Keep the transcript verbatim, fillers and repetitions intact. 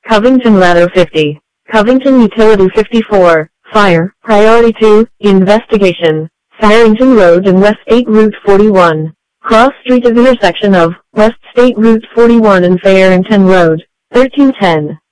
Covington Ladder fifty. Covington Utility fifty-four. Fire. Priority two. Investigation. Farrington Road and West State Route forty-one. Cross Street of intersection of West State Route forty-one and Farrington Road. thirteen ten.